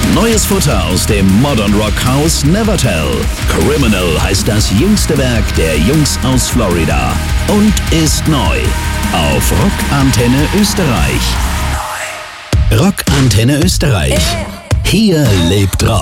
Neues Futter aus dem Modern Rock Haus Nevertell. Criminal heißt das jüngste Werk der Jungs aus Florida und ist neu auf Rockantenne Österreich. Rockantenne Österreich. Hier lebt Rock.